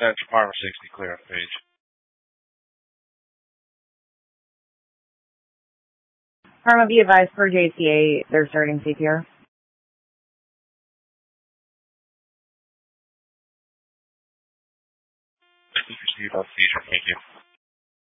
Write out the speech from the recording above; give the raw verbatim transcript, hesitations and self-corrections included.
That's Armor sixty, clear on page. Karma, be advised per J C A, they're starting C P R. Received on seizure, thank you.